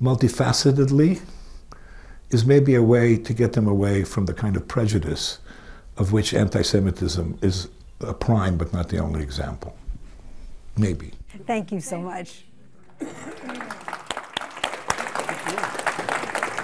multifacetedly is maybe a way to get them away from the kind of prejudice of which anti-Semitism is a prime but not the only example. Maybe. Thank you so much.